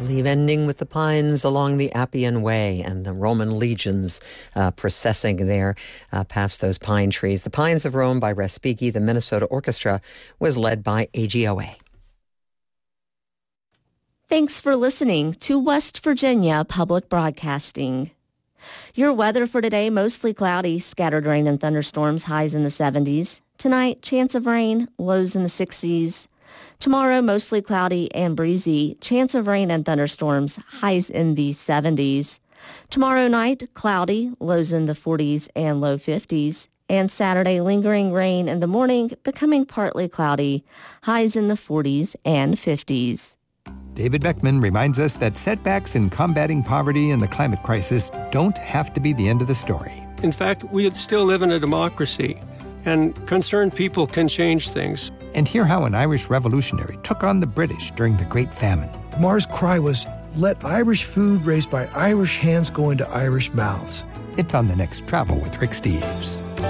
believe ending with the pines along the Appian Way and the Roman legions processing there past those pine trees. The Pines of Rome by Respighi. The Minnesota Orchestra was led by AGOA. Thanks for listening to West Virginia Public Broadcasting. Your weather for today, mostly cloudy, scattered rain and thunderstorms, highs in the 70s. Tonight, chance of rain, lows in the 60s. Tomorrow, mostly cloudy and breezy, chance of rain and thunderstorms, highs in the 70s. Tomorrow night, cloudy, lows in the 40s and low 50s. And Saturday, lingering rain in the morning, becoming partly cloudy, highs in the 40s and 50s. David Beckman reminds us that setbacks in combating poverty and the climate crisis don't have to be the end of the story. In fact, we still live in a democracy, and concerned people can change things. And hear how an Irish revolutionary took on the British during the Great Famine. Mar's cry was, "Let Irish food raised by Irish hands go into Irish mouths." It's on the next Travel with Rick Steves.